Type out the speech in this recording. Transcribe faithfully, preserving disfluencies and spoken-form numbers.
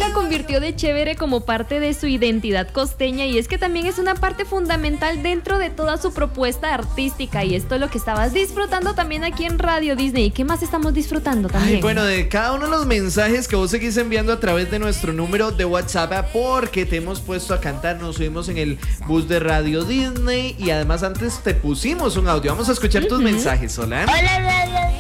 la convirtió de chévere como parte de su identidad costeña, y es que también es una parte fundamental dentro de toda su propuesta artística, y esto es lo que estabas disfrutando también aquí en Radio Disney. ¿Qué más estamos disfrutando también? Ay, bueno, de cada uno de los mensajes que vos seguís enviando a través de nuestro número de WhatsApp, porque te hemos puesto a cantar, nos subimos en el bus de Radio Disney y además antes te pusimos un audio. Vamos a escuchar tus uh-huh. mensajes, hola. Hola Radio